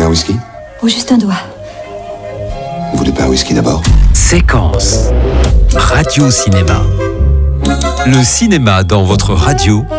un whisky? Oh, juste un doigt. Vous voulez pas un whisky d'abord? Séquence. Radio-cinéma. Le cinéma dans votre radio